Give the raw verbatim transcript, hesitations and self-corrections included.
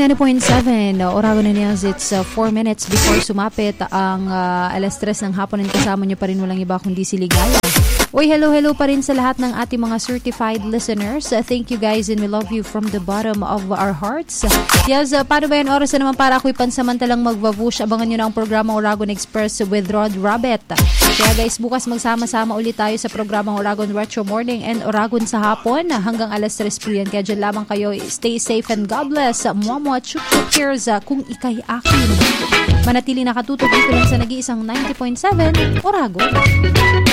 ninety point seven, Oragon News. It's uh, four minutes before sumapit ang uh, alas tres ng hapon, and kasama nyo pa rin walang iba kundi si Ligaya. Uy, hello, hello pa rin sa lahat ng ating mga certified listeners. Uh, thank you guys and we love you from the bottom of our hearts. Yes, uh, paano ba yan? Oras na naman para ako'y pansamantalang magbabush. Abangan nyo na ang programa Oragon Express with Rod Rabbit. Kaya guys, bukas magsama-sama ulit tayo sa programang Oragon Retro Morning and Oragon sa hapon. Hanggang alas tres po yan. Kaya dyan lamang kayo. Stay safe and God bless. Mwamwa, chuk chuk cheers. Kung ikay akin. Manatili nakatutok dito lang sa nag-iisang ninety point seven Oragon.